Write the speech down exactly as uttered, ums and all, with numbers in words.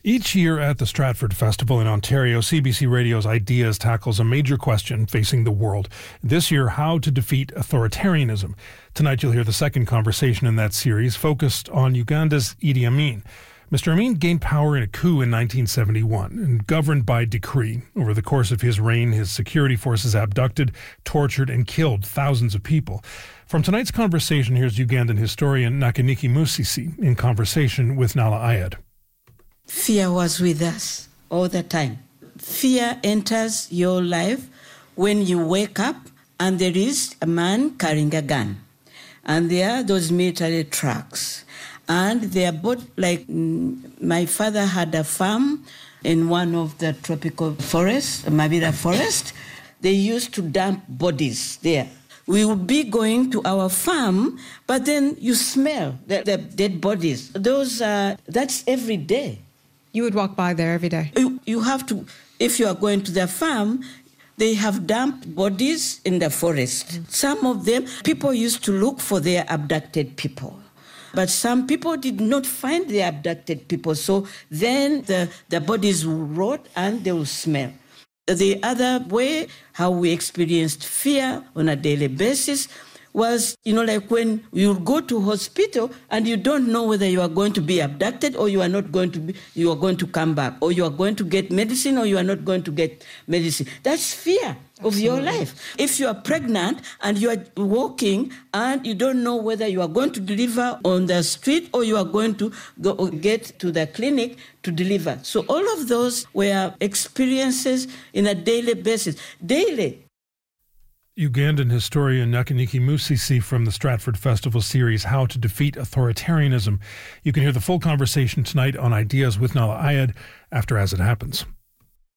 Each year at the Stratford Festival in Ontario, C B C Radio's Ideas tackles a major question facing the world. This year, how to defeat authoritarianism. Tonight, you'll hear the second conversation in that series, focused on Uganda's Idi Amin. Mister Amin gained power in a coup in nineteen seventy-one and governed by decree. Over the course of his reign, his security forces abducted, tortured, and killed thousands of people. From tonight's conversation, here's Ugandan historian Nakaniki Musisi in conversation with Nahla Ayed. Fear was with us all the time. Fear enters your life when you wake up and there is a man carrying a gun. And there are those military trucks. And they are both like, my father had a farm in one of the tropical forests, Mabira forest. They used to dump bodies there. We would be going to our farm, but then you smell the, the dead bodies. Those uh, that's every day. You would walk by there every day? You, you have to, if you are going to the farm, they have dumped bodies in the forest. Mm. Some of them, people used to look for their abducted people. But some people did not find their abducted people. So then the, the bodies will rot and they will smell. The other way, how we experienced fear on a daily basis, was, you know, like when you go to hospital and you don't know whether you are going to be abducted or you are not going to be, you are going to come back, or you are going to get medicine or you are not going to get medicine. That's fear of Absolutely. Your life. If you are pregnant and you are walking and you don't know whether you are going to deliver on the street or you are going to go get to the clinic to deliver. So all of those were experiences in a daily basis. Daily. Ugandan historian Nakaniki Musisi from the Stratford Festival series, How to Defeat Authoritarianism. You can hear the full conversation tonight on Ideas with Nahla Ayed after As It Happens.